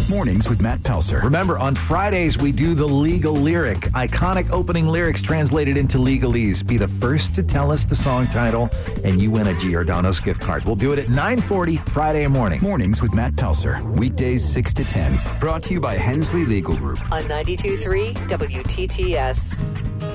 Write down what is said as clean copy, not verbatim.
Mornings with Matt Pelser. Remember, on Fridays, we do the legal lyric. Iconic opening lyrics translated into legalese. Be the first to tell us the song title, and you win a Giordano's gift card. We'll do it at 9:40 Friday morning. Mornings with Matt Pelser. Weekdays 6 to 10. Brought to you by Hensley Legal Group. On 92.3 WTTS.